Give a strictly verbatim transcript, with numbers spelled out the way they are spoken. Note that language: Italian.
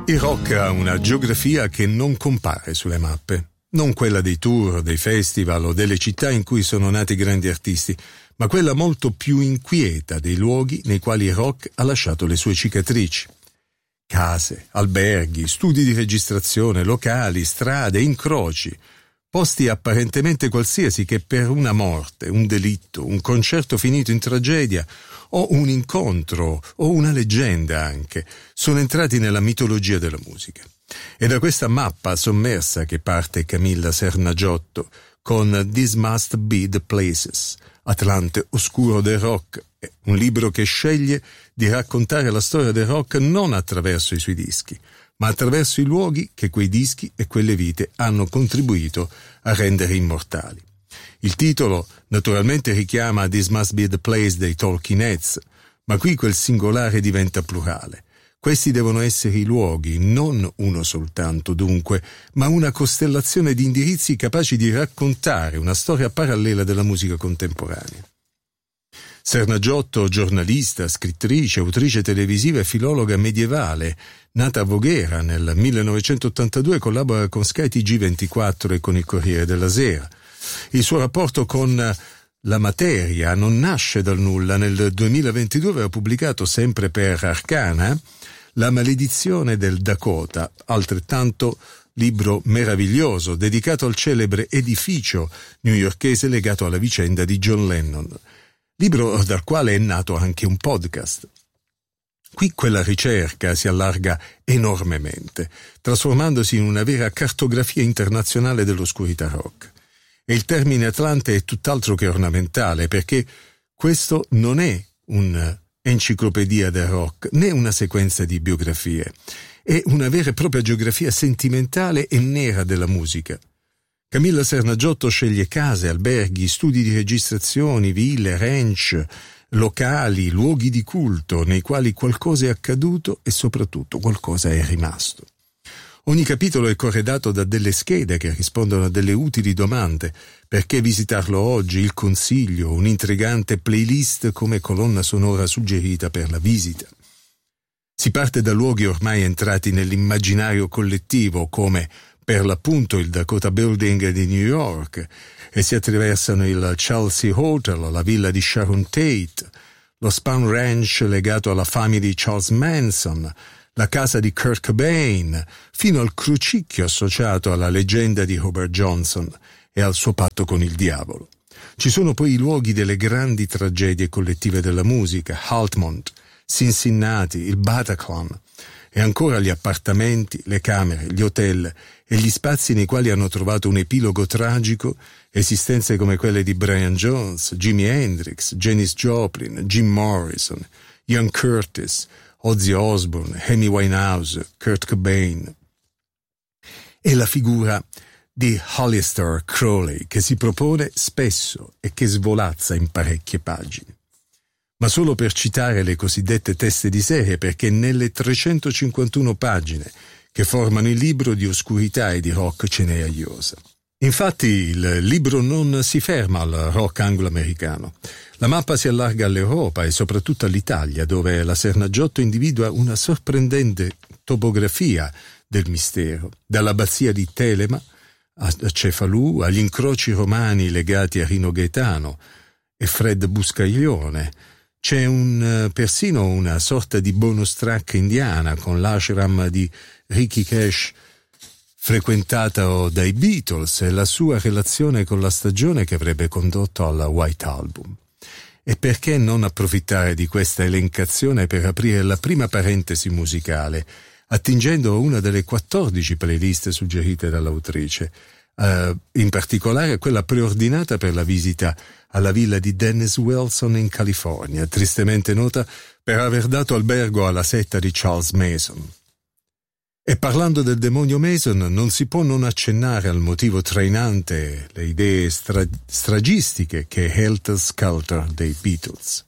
Il rock ha una geografia che non compare sulle mappe, non quella dei tour, dei festival o delle città in cui sono nati grandi artisti, ma quella molto più inquieta dei luoghi nei quali il rock ha lasciato le sue cicatrici. Case, alberghi, studi di registrazione, locali, strade, incroci, posti apparentemente qualsiasi che per una morte, un delitto, un concerto finito in tragedia o un incontro o una leggenda anche sono entrati nella mitologia della musica. È da questa mappa sommersa che parte Camilla Sernagiotto con This Must Be the Places, Atlante oscuro del rock, un libro che sceglie di raccontare la storia del rock non attraverso i suoi dischi, ma attraverso i luoghi che quei dischi e quelle vite hanno contribuito a rendere immortali. Il titolo naturalmente richiama This Must Be the Place dei Talking Heads, ma qui quel singolare diventa plurale. Questi devono essere i luoghi, non uno soltanto dunque, ma una costellazione di indirizzi capaci di raccontare una storia parallela della musica contemporanea. Sernagiotto, giornalista, scrittrice, autrice televisiva e filologa medievale, nata a Voghera nel millenovecentottantadue, collabora con Sky T G ventiquattro e con il Corriere della Sera. Il suo rapporto con la materia non nasce dal nulla. Nel duemilaventidue aveva pubblicato, sempre per Arcana, La maledizione del Dakota, altrettanto libro meraviglioso dedicato al celebre edificio newyorkese legato alla vicenda di John Lennon, libro dal quale è nato anche un podcast. Qui quella ricerca si allarga enormemente, trasformandosi in una vera cartografia internazionale dell'oscurità rock. E il termine Atlante è tutt'altro che ornamentale, perché questo non è un'enciclopedia del rock, né una sequenza di biografie. È una vera e propria geografia sentimentale e nera della musica. Camilla Sernagiotto sceglie case, alberghi, studi di registrazioni, ville, ranch, locali, luoghi di culto nei quali qualcosa è accaduto e soprattutto qualcosa è rimasto. Ogni capitolo è corredato da delle schede che rispondono a delle utili domande. Perché visitarlo oggi? Il consiglio, un'intrigante playlist come colonna sonora suggerita per la visita. Si parte da luoghi ormai entrati nell'immaginario collettivo, come per l'appunto il Dakota Building di New York, e si attraversano il Chelsea Hotel, la villa di Sharon Tate, lo Spahn Ranch legato alla famiglia di Charles Manson, la casa di Kurt Cobain, fino al crocicchio associato alla leggenda di Robert Johnson e al suo patto con il diavolo. Ci sono poi i luoghi delle grandi tragedie collettive della musica, Altamont, Cincinnati, il Bataclan, e ancora gli appartamenti, le camere, gli hotel e gli spazi nei quali hanno trovato un epilogo tragico esistenze come quelle di Brian Jones, Jimi Hendrix, Janis Joplin, Jim Morrison, Ian Curtis, Ozzy Osbourne, Amy Winehouse, Kurt Cobain. E la figura di Aleister Crowley che si propone spesso e che svolazza in parecchie pagine. Ma solo per citare le cosiddette teste di serie, perché nelle trecentocinquantuno pagine che formano il libro di oscurità e di rock ce n'è a iosa. Infatti il libro non si ferma al rock anglo-americano. La mappa si allarga all'Europa e soprattutto all'Italia, dove la Sernagiotto individua una sorprendente topografia del mistero, dall'abbazia di Telema a Cefalù, agli incroci romani legati a Rino Gaetano e Fred Buscaglione. C'è un, persino una sorta di bonus track indiana con l'ashram di Ricky Cash frequentato dai Beatles e la sua relazione con la stagione che avrebbe condotto alla White Album. E perché non approfittare di questa elencazione per aprire la prima parentesi musicale, attingendo a una delle quattordici playlist suggerite dall'autrice, uh, in particolare quella preordinata per la visita alla villa di Dennis Wilson in California, tristemente nota per aver dato albergo alla setta di Charles Mason. E parlando del demonio Mason non si può non accennare al motivo trainante, le idee stra- stragistiche che è Helter Skelter dei Beatles.